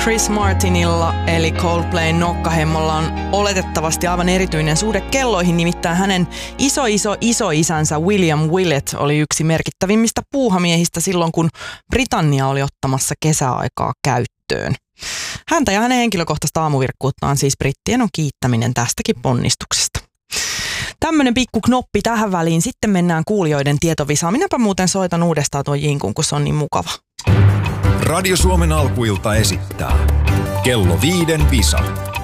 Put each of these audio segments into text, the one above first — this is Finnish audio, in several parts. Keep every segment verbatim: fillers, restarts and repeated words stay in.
Chris Martinilla eli Coldplayn nokkahemmolla on oletettavasti aivan erityinen suhde kelloihin, nimittäin hänen iso iso isoisänsä William Willett oli yksi merkittävimmistä puuhamiehistä silloin, kun Britannia oli ottamassa kesäaikaa käyttöön. Häntä ja hänen henkilökohtaista aamuvirkkuuttaan siis brittien on kiittäminen tästäkin ponnistuksesta. Tämmönen pikku knoppi tähän väliin, sitten mennään kuulijoiden tietovisaan. Minäpä muuten soitan uudestaan tuon jinkun, kun se on niin mukava. Radio Suomen alkuilta esittää Kello viiden visa.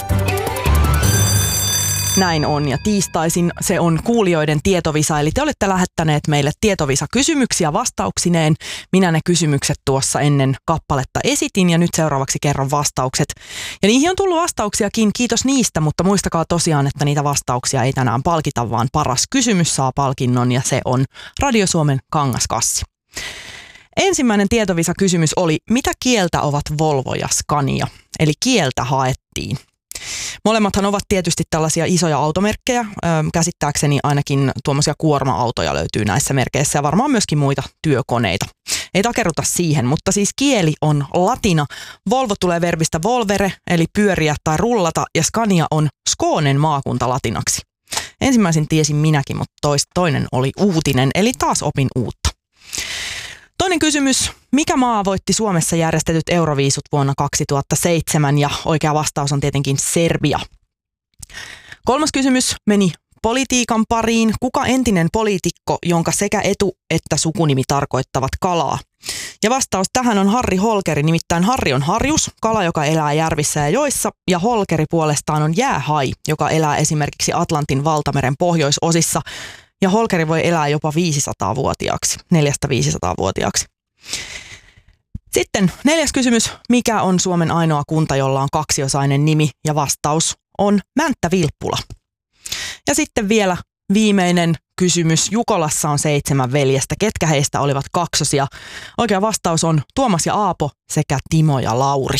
Näin on, ja tiistaisin se on kuulijoiden tietovisa, eli te olette lähettäneet meille tietovisa-kysymyksiä vastauksineen. Minä ne kysymykset tuossa ennen kappaletta esitin, ja nyt seuraavaksi kerron vastaukset. Ja niihin on tullut vastauksiakin, kiitos niistä, mutta muistakaa tosiaan, että niitä vastauksia ei tänään palkita, vaan paras kysymys saa palkinnon, ja se on Radio Suomen kangaskassi. Ensimmäinen tietovisa-kysymys oli, mitä kieltä ovat Volvo ja Scania? Eli kieltä haettiin. Molemmathan ovat tietysti tällaisia isoja automerkkejä. Käsittääkseni ainakin tuommoisia kuorma-autoja löytyy näissä merkeissä ja varmaan myöskin muita työkoneita. Ei takerruta siihen, mutta siis kieli on latina. Volvo tulee verbistä volvere, eli pyöriä tai rullata, ja Scania on Skånen maakunta latinaksi. Ensimmäisen tiesin minäkin, mutta toinen oli uutinen, eli taas opin uutta. Toinen kysymys. Mikä maa voitti Suomessa järjestetyt Euroviisut vuonna kaksituhattaseitsemän? Ja oikea vastaus on tietenkin Serbia. Kolmas kysymys meni politiikan pariin. Kuka entinen poliitikko, jonka sekä etu- että sukunimi tarkoittavat kalaa? Ja vastaus tähän on Harri Holkeri, nimittäin Harri on harjus, kala, joka elää järvissä ja joissa, ja Holkeri puolestaan on jäähai, joka elää esimerkiksi Atlantin valtameren pohjoisosissa. Ja Holkeri voi elää jopa viisisataavuotiaaksi, neljästä viisisataavuotiaaksi. Sitten neljäs kysymys. Mikä on Suomen ainoa kunta, jolla on kaksiosainen nimi? Ja vastaus on Mänttä-Vilppula. Ja sitten vielä viimeinen kysymys. Jukolassa on seitsemän veljestä. Ketkä heistä olivat kaksosia? Oikea vastaus on Tuomas ja Aapo sekä Timo ja Lauri.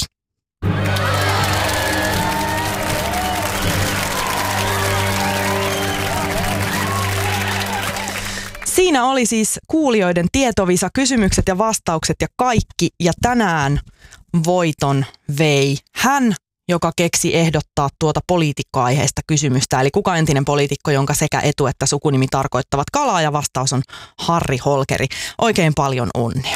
Siinä oli siis kuulijoiden tietovisa, kysymykset ja vastaukset ja kaikki. Ja tänään voiton vei hän, joka keksi ehdottaa tuota poliitikkoaiheesta kysymystä. Eli kuka entinen poliitikko, jonka sekä etu- että sukunimi tarkoittavat kalaa, ja vastaus on Harri Holkeri. Oikein paljon onnea.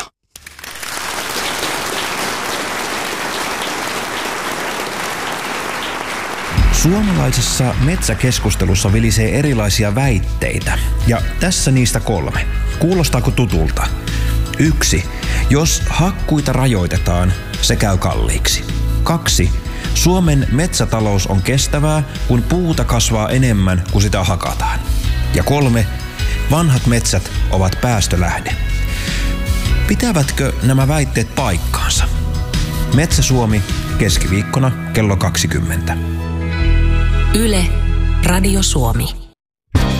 Suomalaisessa metsäkeskustelussa vilisee erilaisia väitteitä, ja tässä niistä kolme. Kuulostaako tutulta? Yksi. Jos hakkuita rajoitetaan, se käy kalliiksi. Kaksi. Suomen metsätalous on kestävää, kun puuta kasvaa enemmän kuin sitä hakataan. Ja kolme. Vanhat metsät ovat päästölähde. Pitävätkö nämä väitteet paikkaansa? Metsä Suomi, keskiviikkona kello kaksikymmentä. Yle, Radio Suomi.